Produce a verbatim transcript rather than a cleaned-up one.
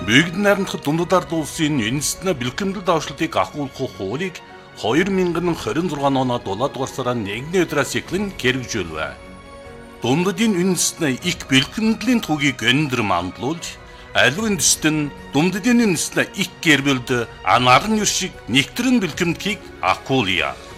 Бүгд найрамдах дундад ард улсын үндэстэн бэлтгэмдэл давшлтыг ахуулах хуулийг хоёр мянган хорин зургаан оноо дулаад дугаар сарын нэгний өдрөөс эхлэн хэрэгжүүлвэ. Дундадын үндэстэн их бэлтгэмдлийн түүхийг өндөр мандуулж, аль үндэстэн дундадын үндэстэн их гэрбэлд анарын юршиг нэгтрэн бэлтгэмдгийг ахуулъя.